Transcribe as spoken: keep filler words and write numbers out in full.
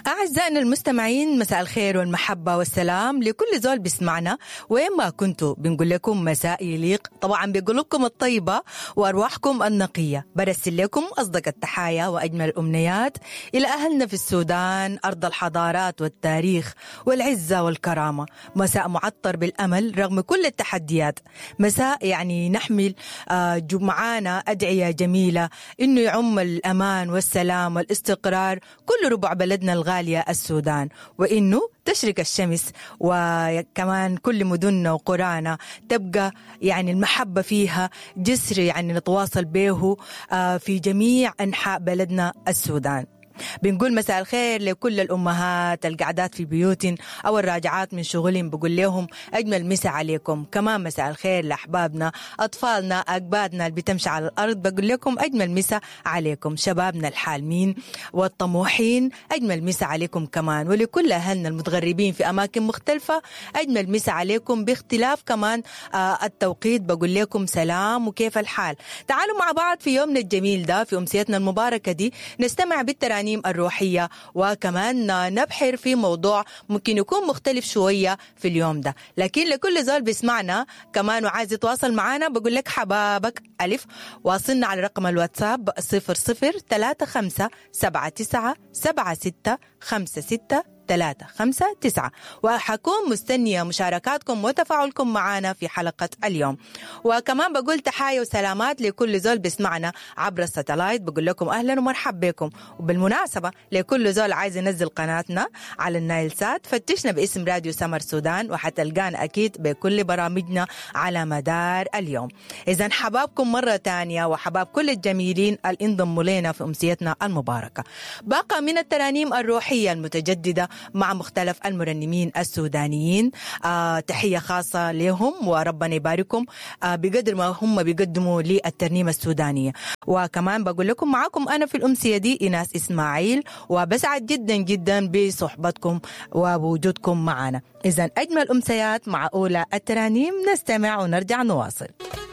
أعزائنا المستمعين، مساء الخير والمحبة والسلام لكل زول بيسمعنا وين ما كنتوا. بنقول لكم مساء يليق طبعا بقلوبكم الطيبة وأرواحكم النقية. برسل لكم أصدق التحايا وأجمل الأمنيات إلى أهلنا في السودان، أرض الحضارات والتاريخ والعزة والكرامة. مساء معطر بالأمل رغم كل التحديات. مساء يعني نحمل معانا أدعية جميلة إنه يعم الأمان والسلام والاستقرار كل ربع بلدنا الغالية السودان، وإنه تشرق الشمس وكمان كل مدننا وقرانا تبقى يعني المحبة فيها جسر يعني نتواصل به في جميع أنحاء بلدنا السودان. بنقول مساء الخير لكل الأمهات القعدات في بيوت أو الراجعات من شغلهم، بقول لهم أجمل مساء عليكم. كمان مساء الخير لأحبابنا أطفالنا أقبادنا اللي بتمشي على الأرض، بقول لكم أجمل مساء عليكم. شبابنا الحالمين والطموحين أجمل مساء عليكم كمان. ولكل أهلنا المتغربين في أماكن مختلفة أجمل مساء عليكم باختلاف كمان آه التوقيت، بقول لكم سلام وكيف الحال. تعالوا مع بعض في يومنا الجميل ده، في أمسيتنا المباركة دي، نستمع بالترانيم الروحية وكمان نبحر في موضوع ممكن يكون مختلف شوية في اليوم ده. لكن لكل زول بيسمعنا كمان وعايز يتواصل معنا، بقول لك حبابك ألف واصلنا على رقم الواتساب صفر صفر ثلاثة خمسة سبعة تسعة سبعة ستة خمسة ستة ثلاثة خمسة تسعة، وحكون مستنية مشاركاتكم وتفاعلكم معنا في حلقة اليوم. وكمان بقول تحايا وسلامات لكل زول بيسمعنا عبر الساتلايت، بقول لكم أهلا ومرحبا بكم. وبالمناسبة لكل زول عايز ينزل قناتنا على النايل سات، فتشنا باسم راديو سمر سودان وحتلقانا أكيد بكل برامجنا على مدار اليوم. إذن حبابكم مرة تانية وحباب كل الجميلين اللي انضموا لنا في أمسيتنا المباركة. باقة من الترانيم الروحية المتجددة مع مختلف المرنمين السودانيين. آه تحية خاصة لهم وربنا يباركم آه بقدر ما هم بيقدموا للترنيمة السودانية. وكمان بقول لكم معكم أنا في الأمسية دي إيناس إسماعيل، وبسعد جدا جدا بصحبتكم وبوجودكم معنا. إذن أجمل أمسيات مع أولى الترانيم، نستمع ونرجع نواصل.